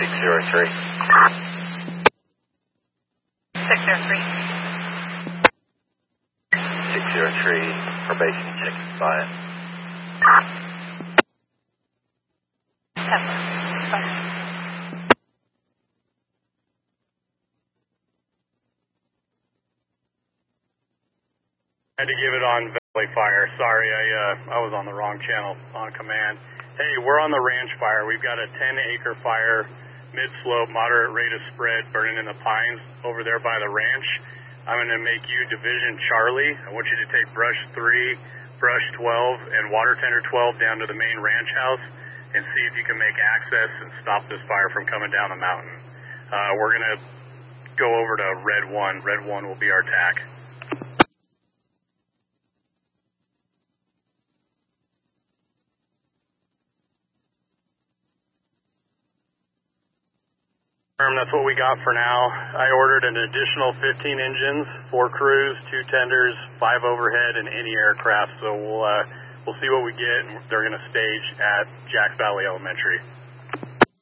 603. 603. 603, probation check expired. I had to give it on Valley Fire. Sorry, I was on the wrong channel on command. Hey, we're on the ranch fire. We've got a 10-acre fire, mid-slope, moderate rate of spread, burning in the pines over there by the ranch. I'm going to make you Division Charlie. I want you to take brush 3, brush 12, and water tender 12 down to the main ranch house and see if you can make access and stop this fire from coming down the mountain. We're going to go over to Red 1. Red 1 will be our TAC. That's what we got for now. I ordered an additional 15 engines, 4 crews, 2 tenders, 5 overhead, and any aircraft. So we'll see what we get. They're going to stage at Jack Valley Elementary.